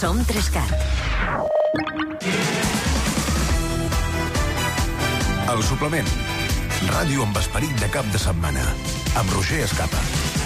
Som 3Cat. El suplement. Ràdio amb esperit de cap de setmana. Amb Roger Escapa.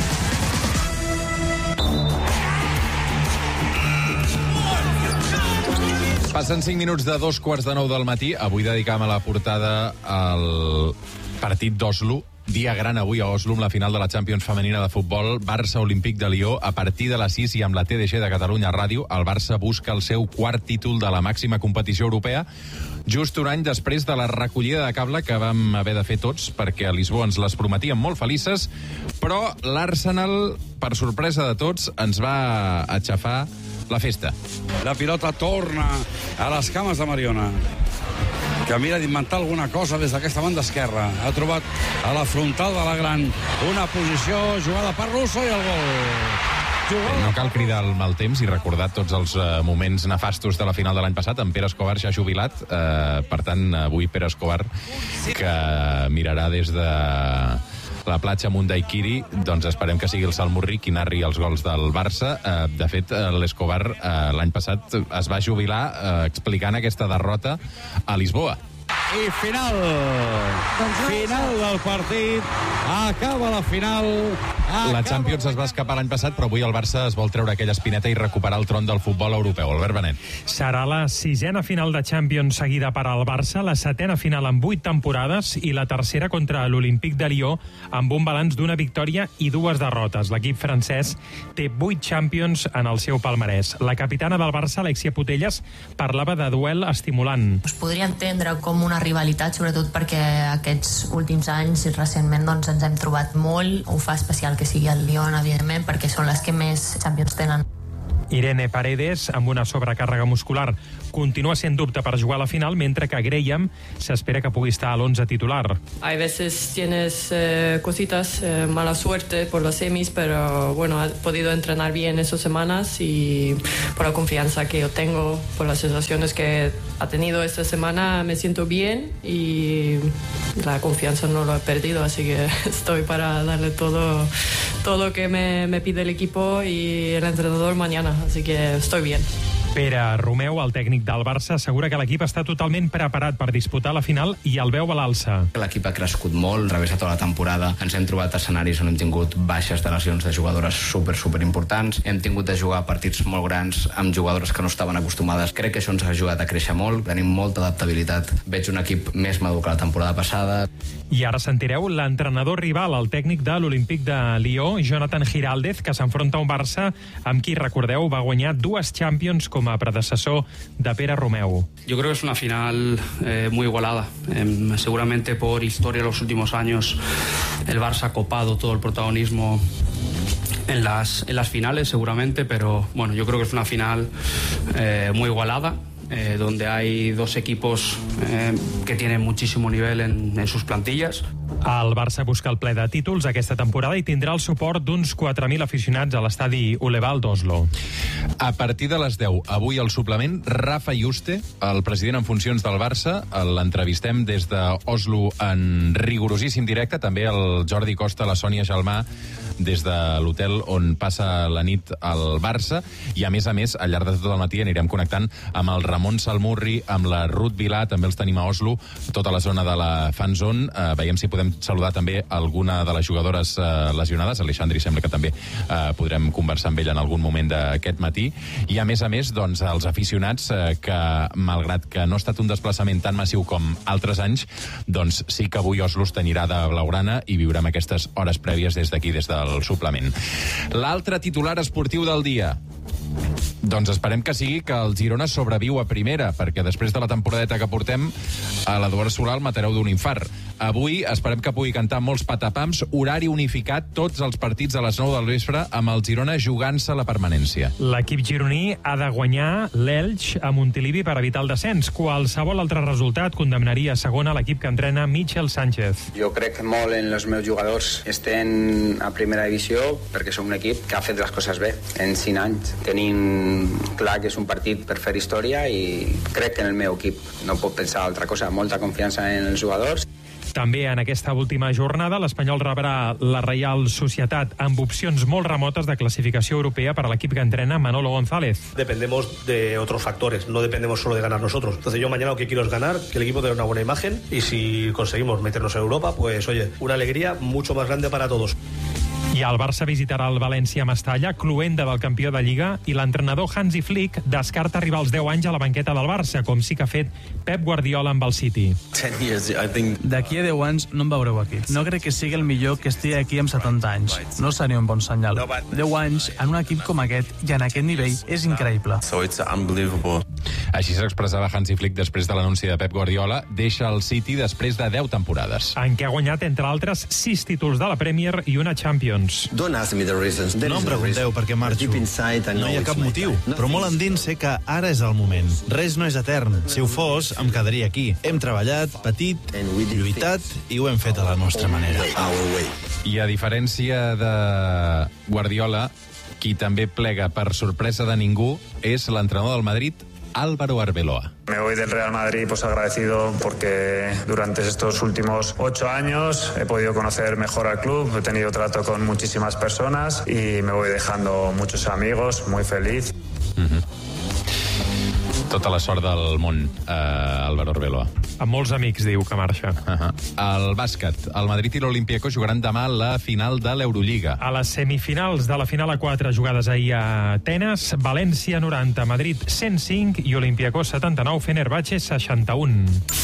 Passen 5 minuts de 2:45 del matí. Avui dedicam a la portada al partit d'Oslo. Dia gran avui a Oslo amb la final de la Champions femenina de futbol. Barça Olímpic de Lió a partir de les 6 i amb la TDG de Catalunya Ràdio. El Barça busca el seu quart títol de la màxima competició europea just un any després de la recollida de cable que vam haver de fer tots perquè a Lisboa ens les prometien molt felices, però l'Arsenal, per sorpresa de tots, ens va aixafar la festa. La pilota torna a les cames de Mariona, que mira d'inventar alguna cosa des d'aquesta banda esquerra. Ha trobat a la frontal de la gran una posició jugada per Russo i el gol. No cal cridar el mal temps i recordar tots els moments nefastos de la final de l'any passat. En Pere Escobar ja ha jubilat, per tant, avui Pere Escobar, que mirarà des de la platja Mundaikiri, doncs esperem que sigui el Salmurri qui narri els gols del Barça. De fet, l'Escobar l'any passat es va jubilar explicant aquesta derrota a Lisboa. I final del partit, acaba la final. La Champions es va escapar l'any passat, però avui el Barça es vol treure aquella espineta i recuperar el tron del futbol europeu. Albert Benet. Serà la 6a final de Champions seguida per al Barça, la 7a final en 8 temporades i la tercera contra l'Olímpic de Lió amb un balanç d'una victòria i 2 derrotes. L'equip francès té 8 Champions en el seu palmarès. La capitana del Barça, Alexia Putellas, parlava de duel estimulant. Es podria entendre com una rivalitat, sobretot perquè aquests últims anys i recentment doncs, ens hem trobat molt. Ho fa especial que sigui el Lyon, evidentment, perquè són les que més Champions tenen. Irene Paredes, amb una sobrecàrrega muscular, continua sent dubte per jugar a la final, mentre que Graham s'espera que pugui estar a l'11 titular. Hay veces tienes cositas, mala suerte por las semis, pero bueno, ha podido entrenar bien esas semanas y por la confianza que yo tengo, por las sensaciones que ha tenido esta semana, me siento bien y la confianza no lo he perdido, así que estoy para darle todo lo que me pide el equipo y el entrenador mañana. Así que estoy bien. Pere Romeu, el tècnic del Barça, assegura que l'equip està totalment preparat per disputar la final i el veu a l'alça. L'equip ha crescut molt, revés a tota la temporada. Ens hem trobat escenaris on hem tingut baixes de lesions de jugadores super importants. Hem tingut de jugar partits molt grans amb jugadores que no estaven acostumades. Crec que això ens ha ajudat a créixer molt. Tenim molta adaptabilitat. Veig un equip més madur que la temporada passada. I ara sentireu l'entrenador rival, el tècnic de l'Olímpic de Lió, Jonathan Giraldez, que s'enfronta a un Barça amb qui, recordeu, va guanyar 2 Champions com a predecessor de Pere Romeu. Yo creo que es una final muy igualada. Seguramente por historia en los últimos años el Barça ha copado todo el protagonismo en las finales seguramente, pero bueno, yo creo que es una final muy igualada. Donde hay 2 equipos que tienen muchísimo nivel en sus plantillas. El Barça busca el ple de títols aquesta temporada i tindrà el suport d'uns 4.000 aficionats a l'estadi Uleval d'Oslo. A partir de les 10, avui al suplement, Rafa Yuste, el president en funcions del Barça, l'entrevistem des d'Oslo en rigorosíssim directe, també el Jordi Costa, la Sònia Gelmà, des de l'hotel on passa la nit al Barça, i a més, al llarg de tot el matí anirem connectant amb el Ramon Salmurri, amb la Ruth Vilà, també els tenim a Oslo, tota la zona de la fan zone. Veiem si podem saludar també alguna de les jugadores lesionades. Alexandri sembla que també podrem conversar amb ella en algun moment d'aquest matí. I a més, doncs, els aficionats que, malgrat que no ha estat un desplaçament tan massiu com altres anys, doncs sí que avui Oslo es tenyirà de blaugrana i viurem aquestes hores prèvies des d'aquí, des del suplement. L'altre titular esportiu del dia. Doncs esperem que sigui que el Girona sobreviu a primera, perquè després de la temporadeta que portem, a l'Eduard Solà el matareu d'un infart. Avui esperem que pugui cantar molts patapams, horari unificat, tots els partits a les 9 del vespre, amb el Girona jugant-se la permanència. L'equip gironí ha de guanyar l'Elx a Montilivi per evitar el descens. Qualsevol altre resultat condemnaria a segona l'equip que entrena Michel Sánchez. Jo crec molt en els meus jugadors estén a primera divisió perquè som un equip que ha fet les coses bé en 5 anys. Tenim clar que és un partit per fer història i crec que en el meu equip no pot pensar altra cosa. Molta confiança en els jugadors. També en aquesta última jornada l'Espanyol rebrà la Reial Societat amb opcions molt remotes de classificació europea per a l'equip que entrena Manolo González. Dependemos de otros factores, no dependemos solo de ganar nosotros. Entonces yo mañana lo que quiero es ganar, que el equipo tenga una buena imagen y si conseguimos meternos en Europa, pues oye, una alegría mucho más grande para todos. I el Barça visitarà el València a Mestalla, cluenda del campió de Lliga, i l'entrenador Hansi Flick descarta arribar als 10 anys a la banqueta del Barça, com sí que ha fet Pep Guardiola amb el City. D'aquí a 10 anys no em veureu aquí. No crec que sigui el millor que estigui aquí amb 70 anys. No seria un bon senyal. 10 anys en un equip com aquest i en aquest nivell és increïble. Així s'expressava Hansi Flick després de l'anunci de Pep Guardiola. Deixa el City després de 10 temporades. En què ha guanyat, entre altres, 6 títols de la Premier i una Champions. No em pregunteu per què marxo. No hi ha cap motiu, però molt endins sé que ara és el moment. Res no és etern. Si ho fos, em quedaria aquí. Hem treballat, patit, lluitat i ho hem fet a la nostra manera. I a diferència de Guardiola, qui també plega per sorpresa de ningú és l'entrenador del Madrid, Álvaro Arbeloa. Me voy del Real Madrid pues agradecido porque durante estos últimos 8 años he podido conocer mejor al club, he tenido trato con muchísimas personas y me voy dejando muchos amigos, muy feliz. Tota la sort del món, Álvaro Arbeloa. Amb molts amics, diu que marxa. El bàsquet. El Madrid i l'Olympiacos jugaran demà la final de l'Eurolliga. A les semifinals de la final A4 jugades ahir a Atenes, València 90, Madrid 105 i Olympiacos 79, Fenerbahçe 61.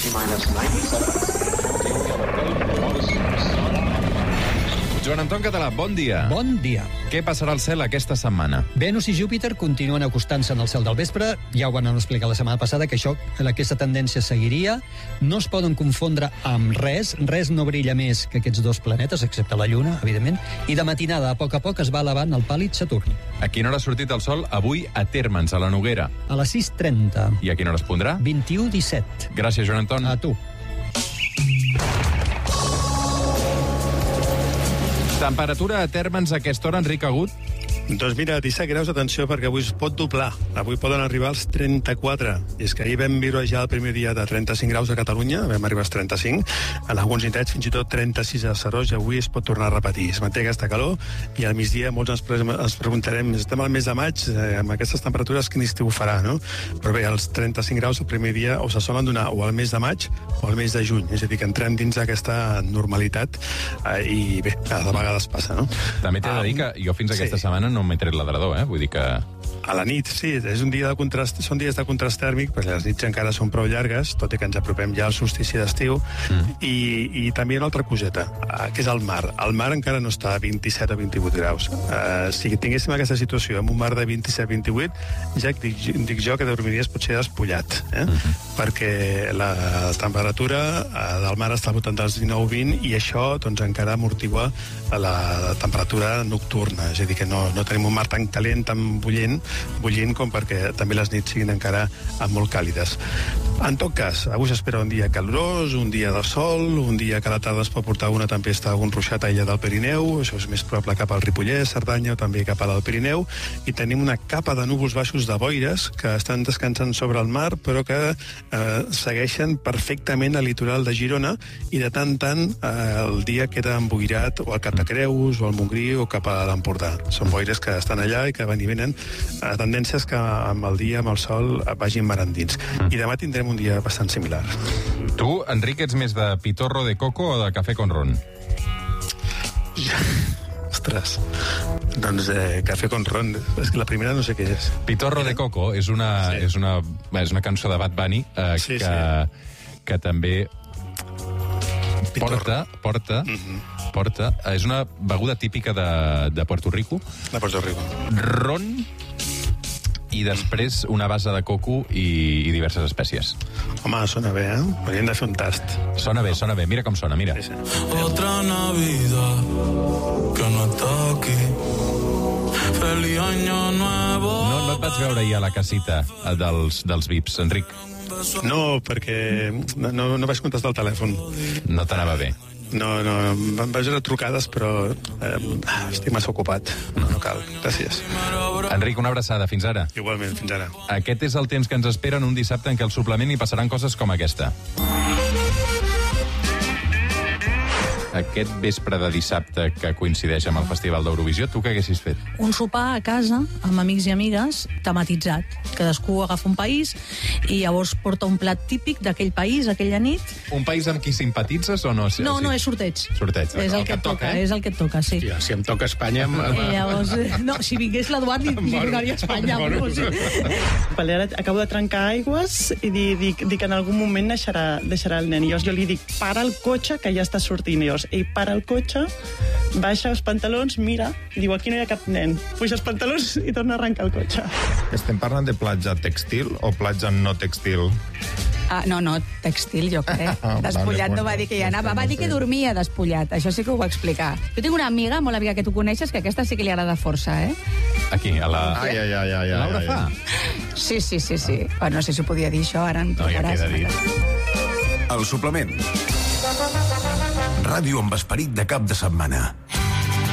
Joan Anton Català, bon dia. Bon dia. Què passarà al cel aquesta setmana? Venus i Júpiter continuen acostant-se en el cel del vespre. Ja ho van explicar la setmana passada, que aquesta tendència seguiria. No es poden confondre amb res. Res no brilla més que aquests dos planetes, excepte la Lluna, evidentment. I de matinada, a poc es va elevant el pàl·lid Saturn. A quina hora ha sortit el sol avui a Térmens, a la Noguera? A les 6:30. I a quina hora es pondrà? 21:17. Gràcies, Joan Anton. A tu. Temperatura a Térmens a aquesta hora, Enric Agut? Doncs mira, 17 graus, atenció, perquè avui es pot doblar. Avui poden arribar als 34. I és que ahir vam viure ja el primer dia de 35 graus a Catalunya, vam arribar als 35, en alguns indrets fins i tot 36 a Serós, i avui es pot tornar a repetir. Es manté aquesta calor, i al migdia molts ens preguntarem, estem al mes de maig, amb aquestes temperatures, quin estiu farà, no? Però bé, els 35 graus el primer dia o se solen donar o al mes de maig o al mes de juny, és a dir, que entrem dins d'aquesta normalitat, i bé, de vegades passa, no? També t'he de dir que jo fins aquesta setmana no m'he tret l'hidrador, vull dir que... A la nit, sí, és un dia de contrast, són dies de contrast tèrmic, perquè les nits encara són prou llargues, tot i que ens apropem ja al solstici d'estiu, i també una altra coseta, que és el mar. El mar encara no està a 27 o 28 graus. Si tinguéssim aquesta situació amb un mar de 27-28, ja dic jo que dormiries potser despullat, perquè la temperatura del mar està al voltant dels 19-20, i això doncs encara amortigua la temperatura nocturna, és a dir, que no tenim un mar tan calent, tan bullint com perquè també les nits siguin encara molt càlides. En tot cas, avui s'espera un dia calorós, un dia de sol, un dia que a la tarda es pot portar una tempesta, algun ruixat a illa del Pirineu, això és més probable cap al Ripollès, Cerdanya o també cap a l'Alt Pirineu, i tenim una capa de núvols baixos de boires que estan descansant sobre el mar, però que segueixen perfectament al litoral de Girona, i de tant en tant el dia queda emboirat o al Cap de Creus o al Montgrí o cap a l'Empordà. Són boires que estan allà i que van i venen, tendències que amb el dia, amb el sol, vagin mar endins. I demà tindrem un dia bastant similar. Tu, Enric, ets més de pitorro de coco o de cafè con ron? Ostres, doncs cafè con ron, és que la primera no sé què és. Pitorro de coco és una cançó de Bad Bunny que també porta, és una beguda típica de Puerto Rico. De Puerto Rico. Ron i després una base de coco i diverses espècies. Home, sona bé, Hauríem de fer un tast. Sona bé, mira com sona, mira. Otra Navidad que no está aquí. Feliz año nuevo. No et vaig veure ahir a la casita dels VIPs, Enric. No, perquè no vaig contestar el telèfon. No t'anava bé. No, em vaig veure trucades, però estic massa ocupat. No cal, gràcies. Enric, una abraçada, fins ara. Igualment, fins ara. Aquest és el temps que ens esperen un dissabte en què al suplement hi passaran coses com aquesta. aquest vespre de dissabte que coincideix amb el Festival d'Eurovisió, tu què haguessis fet? Un sopar a casa, amb amics i amigues, tematitzat. Cadascú agafa un país i llavors porta un plat típic d'aquell país, aquella nit. Un país amb qui simpatitzes o no? No, no, és sorteig. Sorteig. És el que et toca, és el que et toca, sí. Hòstia, si em toca Espanya... Llavors, no, si vingués l'Eduard li donaria a Espanya. Ara acabo de trencar aigües i dic que en algun moment deixarà el nen. I jo li dic, para el cotxe, que ja està sortint. I llavors, ell para el cotxe, baixa els pantalons, mira, i diu, aquí no hi ha cap nen. Puja els pantalons i torna a arrencar el cotxe. Estem parlant de platja textil o platja no textil? No, textil, jo crec. Despullat no va dir que hi anava, va dir que dormia despullat. Això sí que ho va explicar. Jo tinc una amiga, molt amiga que tu coneixes, que aquesta sí que li agrada força, eh? Aquí, a la... Laura fa? Sí. No sé si ho podia dir això, ara em trucaràs. No, ja queda dit. El suplement. Ràdio amb esperit de cap de setmana.